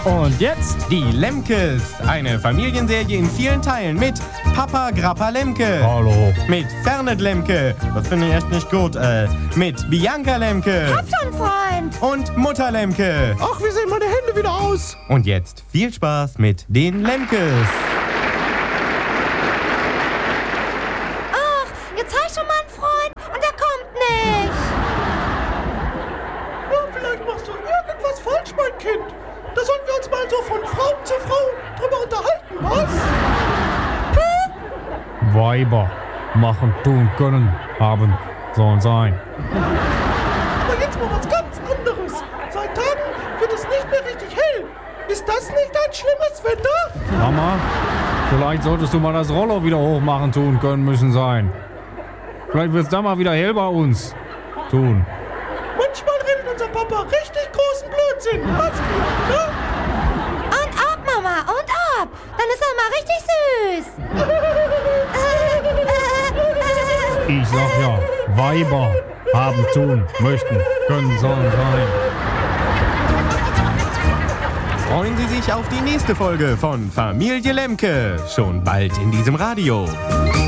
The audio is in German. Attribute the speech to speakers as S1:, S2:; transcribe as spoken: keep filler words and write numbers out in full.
S1: Und jetzt
S2: Die Lemkes, eine Familienserie in vielen Teilen mit Papa Grappa Lemke.
S1: Hallo.
S2: Mit Fernet Lemke, das finde ich echt nicht gut, äh, mit Bianca Lemke.
S3: Hab schon, Freund.
S2: Und Mutter Lemke.
S4: Ach, wie sehen meine Hände wieder aus?
S2: Und jetzt viel Spaß mit den Lemkes.
S3: Ach, jetzt hab ich schon mal einen Freund und er kommt nicht.
S4: Ja, vielleicht machst du irgendwas falsch, mein Kind. Da sollten wir uns mal so von Frau zu Frau drüber unterhalten, was?
S1: Weiber machen, tun, können, haben, sollen sein.
S4: Aber jetzt mal was ganz anderes. Seit Tagen wird es nicht mehr richtig hell. Ist das nicht ein schlimmes Wetter?
S1: Mama, vielleicht solltest du mal das Rollo wieder hochmachen, tun, können, müssen, sein. Vielleicht wird's da mal wieder hell bei uns. Tun.
S4: Manchmal redet unser Papa richtig großen Blödsinn. Was, Bianca?
S3: Und ab, Mama, und ab. Dann ist er mal richtig süß.
S1: Ich sag ja, Weiber haben, tun, möchten, können, sollen, sein.
S2: Freuen Sie sich auf die nächste Folge von Familie Lemke. Schon bald in diesem Radio.